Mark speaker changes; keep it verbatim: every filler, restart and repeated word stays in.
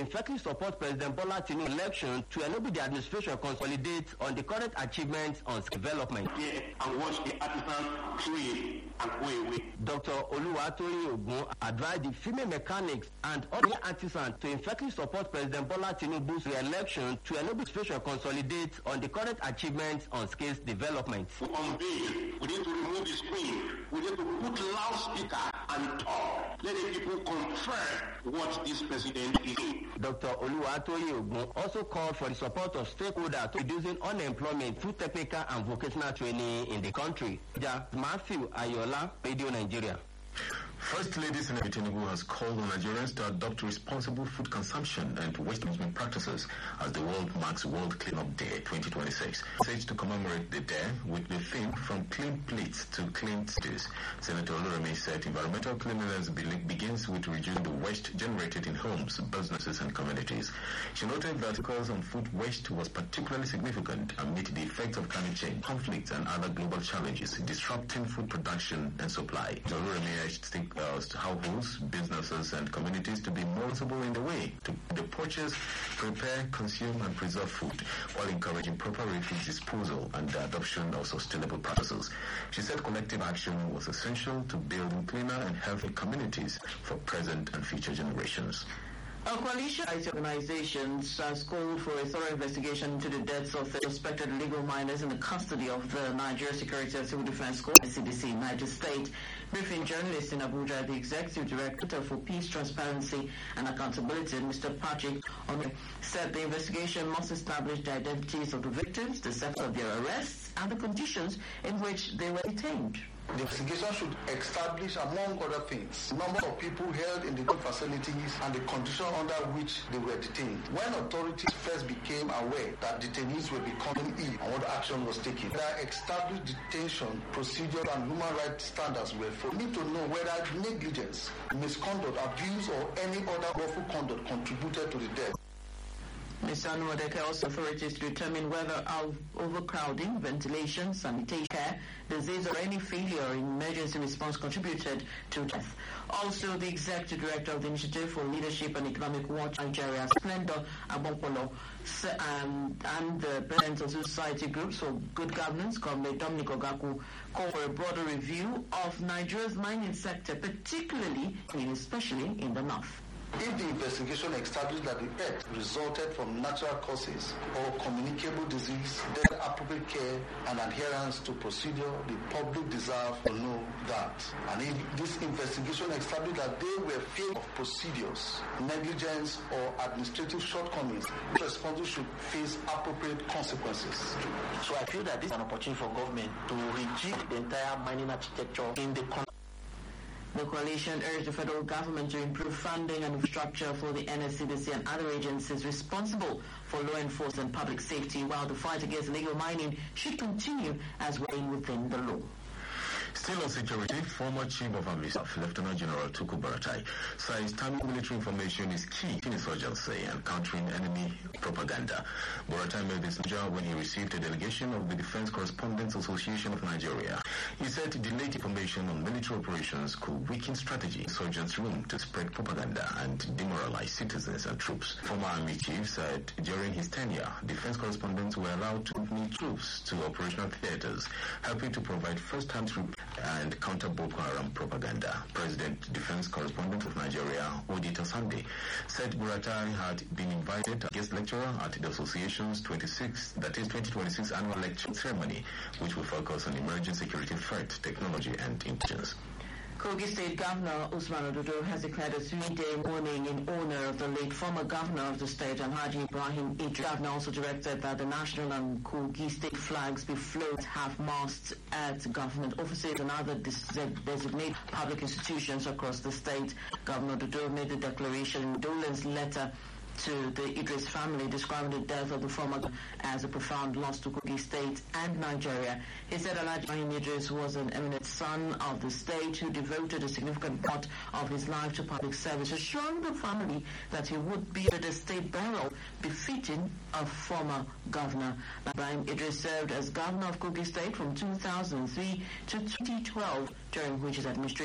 Speaker 1: emphatically support President Bola Tinubu's election to enable the administration consolidate on the current achievements on development.
Speaker 2: Here and watch the artisans trade and go away.
Speaker 1: Doctor Oluwatoyin Ogun advised the female mechanics and other artisans to emphatically support President Bola Tinubu's re-election to enable the administration consolidate on the current achievements on skills development.
Speaker 2: To unveil, we need to remove the screen. We need to put loudspeaker and talk. Let the people confirm what this president is doing.
Speaker 1: Doctor Oluwatoyin Ogun also called for the support of stakeholders to reducing unemployment through technical and vocational training in the country. Matthew Ayola, Radio Nigeria.
Speaker 3: First Lady Senator Tinubu has called on Nigerians to adopt responsible food consumption and waste management practices as the world marks World Cleanup Day twenty twenty-six. Said to commemorate the day with the theme From Clean Plates to Clean Cities. Senator Oluremi said environmental cleanliness be- begins with reducing the waste generated in homes, businesses and communities. She noted that the cause on food waste was particularly significant amid the effects of climate change, conflicts and other global challenges disrupting food production and supply. Oluremi urged Uh, households, businesses, and communities to be more responsible in the way to the purchase, prepare, consume, and preserve food, while encouraging proper refuse disposal and the adoption of sustainable practices. She said collective action was essential to building cleaner and healthy communities for present and future generations.
Speaker 4: A coalition of organizations has called for a thorough investigation into the deaths of the suspected illegal miners in the custody of the Nigeria Security and Civil Defense Corps, C D C, Niger State. Briefing journalists in Abuja, the Executive Director for Peace, Transparency and Accountability, Mister Patrick Onye, said the investigation must establish the identities of the victims, the sex of their arrests, and the conditions in which they were detained.
Speaker 5: The investigation should establish, among other things, the number of people held in the facilities and the conditions under which they were detained. When authorities first became aware that detainees were becoming ill and what action was taken, there established detention procedures and human rights standards were followed. We need to know whether negligence, misconduct, abuse, or any other lawful conduct contributed to the death.
Speaker 4: Mister Anuwadeke also authorities to determine whether overcrowding, ventilation, sanitation, care, disease, or any failure in emergency response contributed to death. Also, the Executive Director of the Initiative for Leadership and Economic Watch Nigeria, Splendor Abonkolo, um, and the President of Society Groups for Good Governance, Comrade Dominic Ogaku, called for a broader review of Nigeria's mining sector, particularly and especially in the north.
Speaker 5: If the investigation established that the death resulted from natural causes or communicable disease, then appropriate care and adherence to procedure, the public deserve to know that. And if this investigation established that they were failure of procedures, negligence or administrative shortcomings, the responsible should face appropriate consequences.
Speaker 6: So I feel that this is an opportunity for government to rejig the entire mining architecture in the country.
Speaker 4: The coalition urged the federal government to improve funding and infrastructure for the N S C D C and other agencies responsible for law enforcement and public safety, while the fight against illegal mining should continue as well within the law.
Speaker 3: Still on security, former Chief of Army Staff Lieutenant General Tukur Buratai says timely military information is key in insurgency and countering enemy propaganda. Buratai made this job when he received a delegation of the Defense Correspondents Association of Nigeria. He said delayed information on military operations could weaken strategy in insurgents' room to spread propaganda and demoralize citizens and troops. Former Army Chief said during his tenure, defense correspondents were allowed to accompany troops to operational theaters, helping to provide first-hand troops and counter Boko Haram propaganda. President Defense Correspondent of Nigeria, Odita Sande, said Buratai had been invited as guest lecturer at the association's twenty-sixth, that is twenty twenty-six annual lecture ceremony, which will focus on emerging security threat, technology, and intelligence.
Speaker 4: Kogi State Governor Usman Ododo has declared a three-day mourning in honor of the late former governor of the state, Alhaji Ibrahim Idris. The governor also directed that the national and Kogi State flags be floated half-mast at government offices and other designated public institutions across the state. Governor Ododo made the declaration in Dolan's letter to the Idris family, describing the death of the former as a profound loss to Kogi State and Nigeria. He said Alhaji Ibrahim Idris was an eminent son of the state who devoted a significant part of his life to public service, assuring the family that he would be at a state burial befitting a former governor. Ibrahim Idris served as governor of Kogi State from two thousand three to twenty twelve, during which his administration